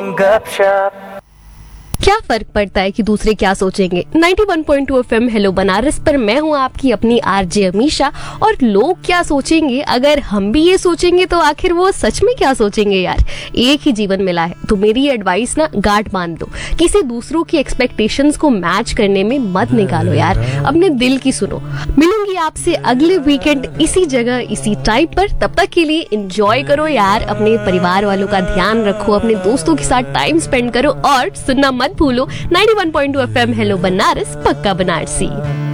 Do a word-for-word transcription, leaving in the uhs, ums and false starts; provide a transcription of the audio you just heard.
गपशप। क्या फर्क पड़ता है कि दूसरे क्या सोचेंगे। Ninety one point two FM hello Banaras पर मैं हूँ आपकी अपनी आरजे अमीशा। और लोग क्या सोचेंगे, अगर हम भी ये सोचेंगे तो आखिर वो सच में क्या सोचेंगे यार। एक ही जीवन मिला है तो मेरी एडवाइस ना, गांठ बांध दो। किसी दूसरों की एक्सपेक्टेशंस को मैच करने में मत निकालो यार, अपने दिल की सुनो। मिलूंगी आपसे अगले वीकेंड इसी जगह इसी टाइम पर। तब तक के लिए एंजॉय करो यार, अपने परिवार वालों का ध्यान रखो, अपने दोस्तों के साथ टाइम स्पेंड करो और सुनना मत भूलो ninety one point two FM hello Banaras, पक्का बनारसी।